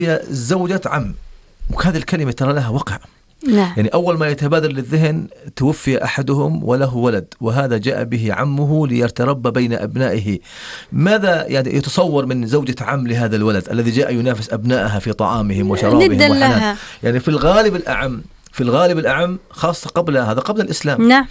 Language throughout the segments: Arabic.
هي زوجة عم، وهذه الكلمة ترى لها وقع. نعم. يعني أول ما يتبادر للذهن توفي أحدهم وله ولد، وهذا جاء به عمه ليتربى بين أبنائه. ماذا يعني يتصور من زوجة عم لهذا الولد الذي جاء ينافس أبنائها في طعامهم وشرابهم وحنان؟ يعني في الغالب الأعم خاصة قبل هذا، قبل الإسلام. نعم.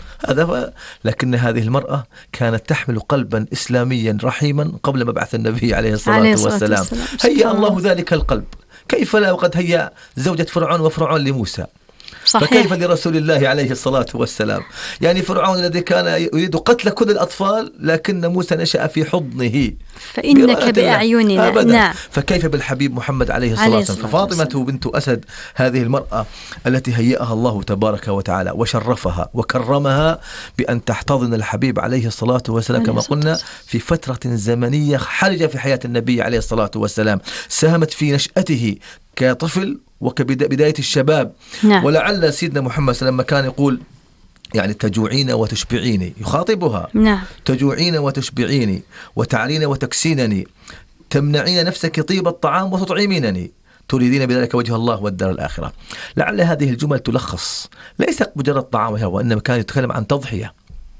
لكن هذه المرأة كانت تحمل قلبا إسلاميا رحيما قبل مبعث النبي عليه الصلاة والسلام. هيأ الله ذلك القلب، كيف لا وقد هيأ زوجة فرعون وفرعون لموسى. صحيح. فكيف لرسول الله عليه الصلاة والسلام؟ يعني فرعون الذي كان يريد قتل كل الأطفال، لكن موسى نشأ في حضنه فإنك بأعيننا. نعم. فكيف بالحبيب محمد عليه الصلاة والسلام؟ ففاطمة بنت أسد هذه المرأة التي هيأها الله تبارك وتعالى وشرفها وكرمها بأن تحتضن الحبيب عليه الصلاة والسلام كما قلنا في فترة زمنية حرجة في حياة النبي عليه الصلاة والسلام، ساهمت في نشأته كطفل وكبداية الشباب. نعم. ولعل سيدنا محمد لما كان يقول يعني تجوعين وتشبعيني، يخاطبها. نعم. تجوعين وتشبعيني وتعرين وتكسينني، تمنعين نفسك طيب الطعام وتطعمينني، تريدين بذلك وجه الله والدار الآخرة. لعل هذه الجمل تلخص ليس مجرد طعام، وإنما كان يتكلم عن تضحية.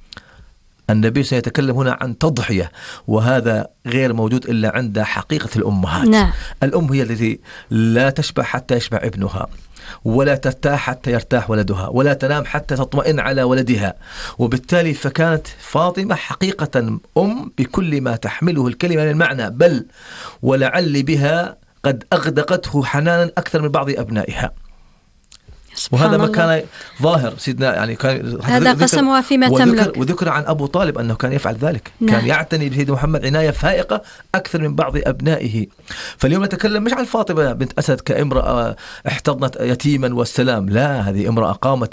النبي سيتكلم هنا عن تضحية، وهذا غير موجود إلا عند حقيقة الأمهات. نعم. الأم هي التي لا تشبع حتى يشبع ابنها، ولا ترتاح حتى يرتاح ولدها، ولا تنام حتى تطمئن على ولدها. وبالتالي فكانت فاطمة حقيقة أم بكل ما تحمله الكلمة من المعنى، بل ولعل بها قد أغدقته حنانا أكثر من بعض أبنائها. وهذا ما كان ظاهر سيدنا، يعني كان هذا قسمها فيما تملك. وذكر عن أبو طالب أنه كان يفعل ذلك. نعم. كان يعتني بسيدنا محمد عناية فائقة أكثر من بعض أبنائه. فاليوم نتكلم مش عن فاطمة بنت أسد كامرأة احتضنت يتيما والسلام، لا، هذه امرأة قامت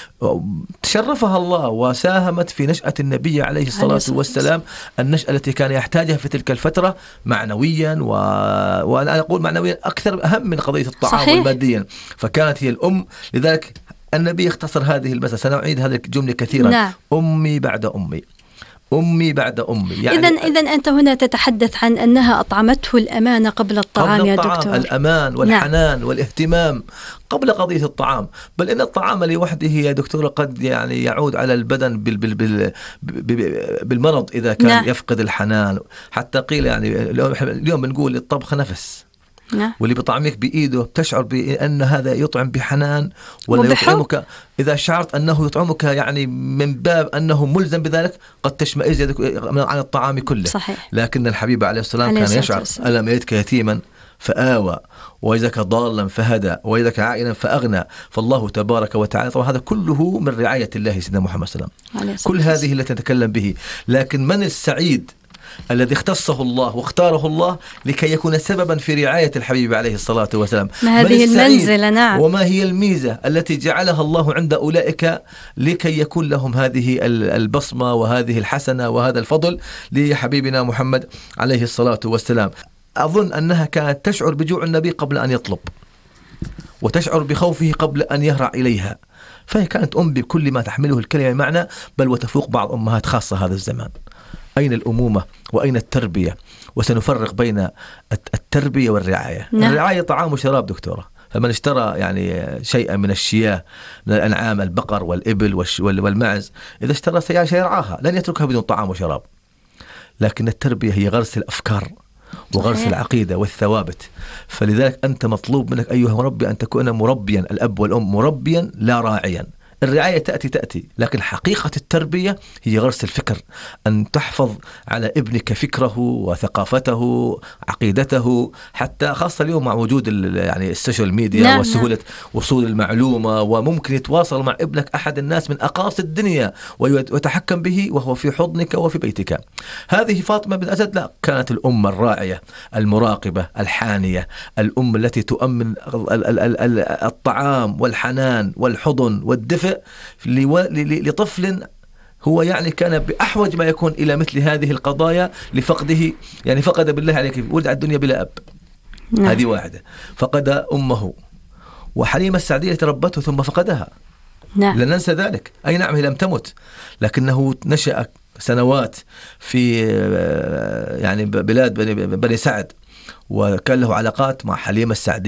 تشرفها الله وساهمت في نشأة النبي عليه الصلاة والسلام، النشأة التي كان يحتاجها في تلك الفترة معنويا، وأنا أقول معنويا أكثر أهم من قضية الطعام والماديا. فكانت هي الأم. لذلك النبي يختصر هذه المسألة، سنعيد هذه الجملة كثيرا. نعم. أمي بعد أمي، أمي بعد أمي. يعني إذن أنت هنا تتحدث عن أنها أطعمته الأمان قبل الطعام يا دكتور. الأمان والحنان. نعم. والاهتمام قبل قضية الطعام. بل إن الطعام لوحده يا دكتور قد يعني يعود على البدن بالمرض إذا كان نعم. يفقد الحنان. حتى قيل يعني اليوم بنقول الطبخ نفس. نعم. واللي بطعمك بإيده بتشعر بأن هذا يطعم بحنان ولا يطعمك. إذا شعرت أنه يطعمك يعني من باب أنه ملزم بذلك قد تشمئز يدك عن الطعام كله. صحيح. لكن الحبيب عليه السلام كان يشعر ألم يجدك يتيما فآوى، وإذا ضالا فهدى، وإذا عائلا فأغنى. فالله تبارك وتعالى طبعا هذا كله من رعاية الله سيدنا محمد صلى الله عليه وسلم. كل هذه التي نتكلم به. لكن من السعيد الذي اختصه الله واختاره الله لكي يكون سببا في رعاية الحبيب عليه الصلاة والسلام؟ ما هذه المنزلة؟ نعم. وما هي الميزة التي جعلها الله عند أولئك لكي يكون لهم هذه البصمة وهذه الحسنة وهذا الفضل لحبيبنا محمد عليه الصلاة والسلام؟ أظن أنها كانت تشعر بجوع النبي قبل أن يطلب، وتشعر بخوفه قبل أن يهرع إليها. فهي كانت أم بكل ما تحمله الكلمة معنى، بل وتفوق بعض أمهات خاصة هذا الزمان. أين الأمومة وأين التربية؟ وسنفرق بين التربية والرعاية. نعم. الرعاية طعام وشراب دكتورة. فمن اشترى يعني شيئا من الشياه من الأنعام، البقر والإبل والمعز، إذا اشترى سيارة يرعاها لن يتركها بدون طعام وشراب. لكن التربية هي غرس الأفكار وغرس العقيدة والثوابت. فلذلك أنت مطلوب منك أيها مربي أن تكون مربيا، الأب والأم مربيا لا راعيا. الرعاية تأتي، لكن حقيقة التربية هي غرس الفكر، أن تحفظ على ابنك فكره وثقافته عقيدته، حتى خاصة اليوم مع وجود يعني السوشيال ميديا. نعم. وسهولة وصول المعلومة، وممكن يتواصل مع ابنك أحد الناس من أقاصي الدنيا ويتحكم به وهو في حضنك وفي بيتك. هذه فاطمة بنت أسد لا، كانت الأم الراعية المراقبة الحانية، الأم التي تؤمن الطعام والحنان والحضن والدفء لطفل هو يعني كان بأحوج ما يكون إلى مثل هذه القضايا لفقده. يعني فقد بالله عليك ولد على الدنيا بلا أب. نعم. هذه واحدة. فقد أمه، وحليمة السعدية تربته ثم فقدها. نعم. لا ننسى ذلك. أي نعم هي لم تمت، لكنه نشأ سنوات في يعني بلاد بني سعد، وكان له علاقات مع حليمة السعدية